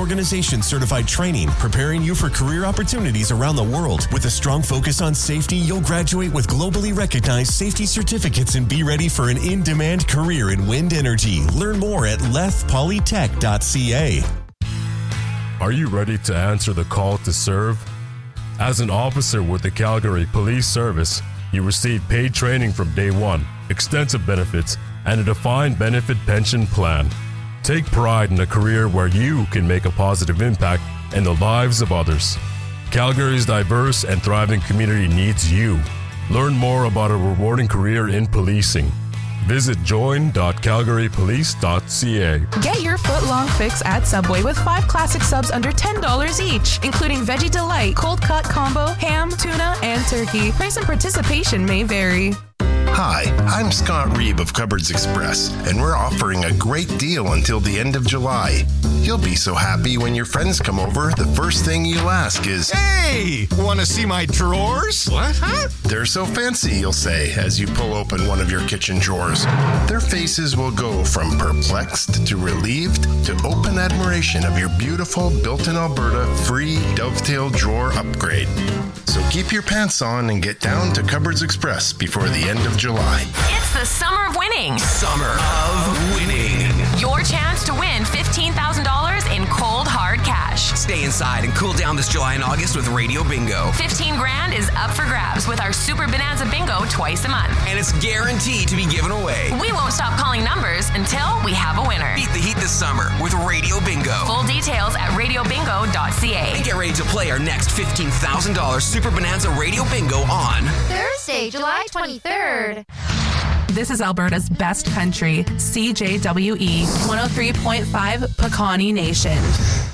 organization certified training, preparing you for career opportunities around the world. With a strong focus on safety, you'll graduate with globally recognized safety certificates and be ready for an in-demand career in wind energy. Learn more at lethpolytech.ca. Are you ready to answer the call to serve? As an officer with the Calgary Police Service, you receive paid training from day one, extensive benefits, and a defined benefit pension plan. Take pride in a career where you can make a positive impact in the lives of others. Calgary's diverse and thriving community needs you. Learn more about a rewarding career in policing. Visit join.calgarypolice.ca. Get your foot-long fix at Subway with 5 classic subs under $10 each, including Veggie Delight, Cold Cut Combo, ham, tuna, and turkey. Price and participation may vary. Hi, I'm Scott Reeb of Cupboards Express, and we're offering a great deal until the end of July. You'll be so happy when your friends come over, the first thing you'll ask is, "Hey, want to see my drawers?" "What? Huh?" "They're so fancy," you'll say as you pull open one of your kitchen drawers. Their faces will go from perplexed to relieved to open admiration of your beautiful built-in Alberta free dovetail drawer upgrade. So keep your pants on and get down to Cupboards Express before the end of July. It's the summer of winning. Summer of winning. Your chance to win $15,000 in cold, hard cash. Stay inside and cool down this July and August with Radio Bingo. 15 grand is up for grabs with our Super Bonanza Bingo twice a month. And it's guaranteed to be given away. We won't stop calling numbers until we have a winner. Beat the heat this summer with Radio Bingo. Full details at radiobingo.ca. And get ready to play our next $15,000 Super Bonanza Radio Bingo on Thursday, July 23rd. This is Alberta's best country, CJWE 103.5 Pecani Nation.